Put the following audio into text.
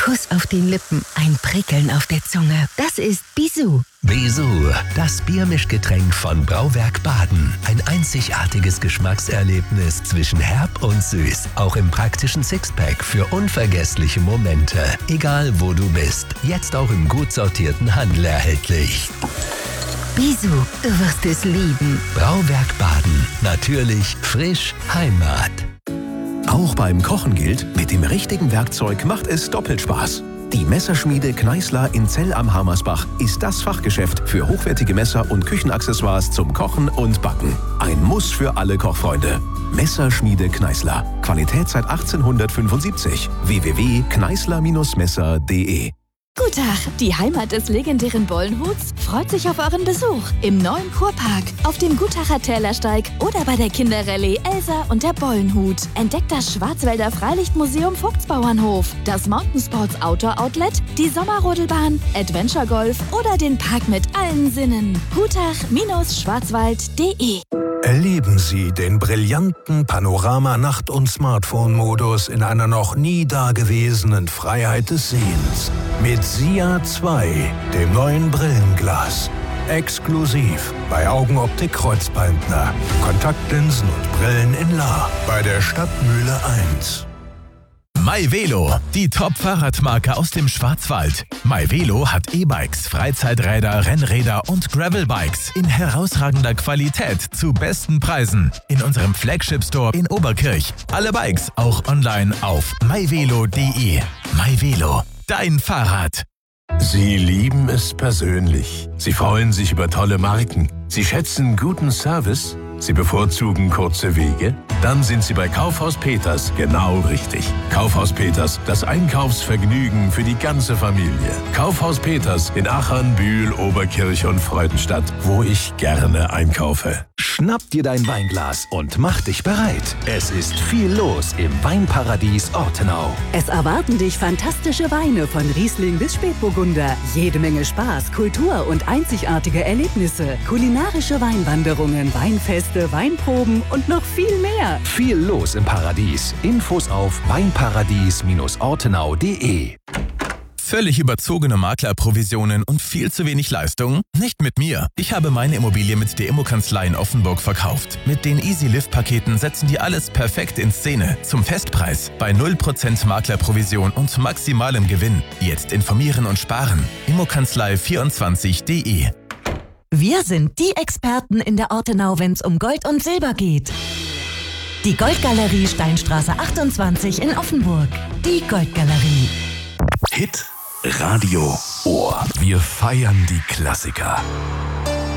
Kuss auf den Lippen, ein Prickeln auf der Zunge. Das ist Bisou. Bisou, das Biermischgetränk von Brauwerk Baden. Ein einzigartiges Geschmackserlebnis zwischen herb und süß. Auch im praktischen Sixpack für unvergessliche Momente. Egal wo du bist, jetzt auch im gut sortierten Handel erhältlich. Bisou, du wirst es lieben. Brauwerk Baden. Natürlich, frisch, Heimat. Auch beim Kochen gilt, mit dem richtigen Werkzeug macht es doppelt Spaß. Die Messerschmiede Kneißler in Zell am Hamersbach ist das Fachgeschäft für hochwertige Messer und Küchenaccessoires zum Kochen und Backen. Ein Muss für alle Kochfreunde. Messerschmiede Kneißler. Qualität seit 1875. www.kneißler-messer.de. Guten Tag, die Heimat des legendären Bollenhuts freut sich auf euren Besuch im neuen Kurpark, auf dem Gutacher Tälersteig oder bei der Kinderrallye Elsa und der Bollenhut. Entdeckt das Schwarzwälder Freilichtmuseum Vogtsbauernhof, das Mountainsports Outdoor Outlet, die Sommerrodelbahn, Adventure Golf oder den Park mit allen Sinnen. Gutach-schwarzwald.de. Erleben Sie den brillanten Panorama-Nacht- und Smartphone-Modus in einer noch nie dagewesenen Freiheit des Sehens. Mit SIA 2, dem neuen Brillenglas. Exklusiv bei Augenoptik Kreuzbeindner. Kontaktlinsen und Brillen in La. Bei der Stadtmühle 1. MyVelo, die Top-Fahrradmarke aus dem Schwarzwald. MyVelo hat E-Bikes, Freizeiträder, Rennräder und Gravelbikes in herausragender Qualität zu besten Preisen. In unserem Flagship-Store in Oberkirch. Alle Bikes auch online auf myvelo.de. MyVelo, dein Fahrrad. Sie lieben es persönlich. Sie freuen sich über tolle Marken. Sie schätzen guten Service. Sie bevorzugen kurze Wege? Dann sind Sie bei Kaufhaus Peters genau richtig. Kaufhaus Peters, das Einkaufsvergnügen für die ganze Familie. Kaufhaus Peters in Achern, Bühl, Oberkirch und Freudenstadt, wo ich gerne einkaufe. Schnapp dir dein Weinglas und mach dich bereit. Es ist viel los im Weinparadies Ortenau. Es erwarten dich fantastische Weine von Riesling bis Spätburgunder. Jede Menge Spaß, Kultur und einzigartige Erlebnisse. Kulinarische Weinwanderungen, Weinfeste, Weinproben und noch viel mehr. Viel los im Paradies. Infos auf weinparadies-ortenau.de. Völlig überzogene Maklerprovisionen und viel zu wenig Leistung? Nicht mit mir. Ich habe meine Immobilie mit der Immokanzlei in Offenburg verkauft. Mit den Easy-Lift-Paketen setzen die alles perfekt in Szene. Zum Festpreis. Bei 0% Maklerprovision und maximalem Gewinn. Jetzt informieren und sparen. Immokanzlei24.de. Wir sind die Experten in der Ortenau, wenn es um Gold und Silber geht. Die Goldgalerie Steinstraße 28 in Offenburg. Die Goldgalerie. Hit Radio Ohr. Wir feiern die Klassiker.